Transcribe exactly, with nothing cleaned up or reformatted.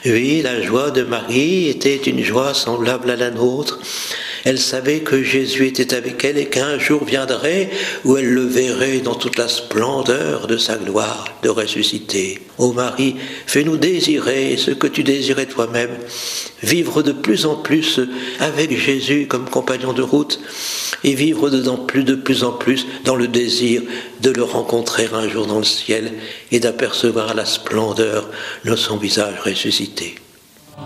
Oui, la joie de Marie était une joie semblable à la nôtre. Elle savait que Jésus était avec elle et qu'un jour viendrait où elle le verrait dans toute la splendeur de sa gloire de ressuscité. Ô Marie, fais-nous désirer ce que tu désirais toi-même, vivre de plus en plus avec Jésus comme compagnon de route et vivre de plus, de plus en plus dans le désir de le rencontrer un jour dans le ciel et d'apercevoir la splendeur de son visage ressuscité.